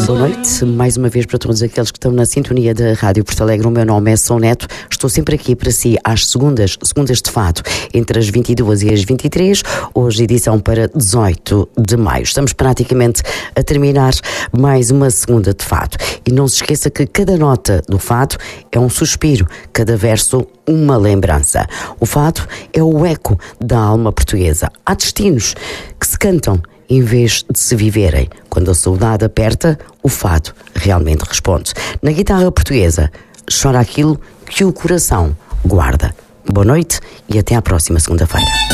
Boa noite, mais uma vez para todos aqueles que estão na sintonia da Rádio Porto Alegre. O meu nome é São Neto, estou sempre aqui para si às segundas de fato, entre as 22 e as 23, hoje edição para 18 de maio. Estamos praticamente a terminar mais uma segunda de fato. E não se esqueça que cada nota do fado é um suspiro, cada verso uma lembrança. O fado é o eco da alma portuguesa. Há destinos que se cantam em vez de se viverem. Quando a saudade aperta, o fado realmente responde. Na guitarra portuguesa, chora aquilo que o coração guarda. Boa noite e até à próxima segunda-feira.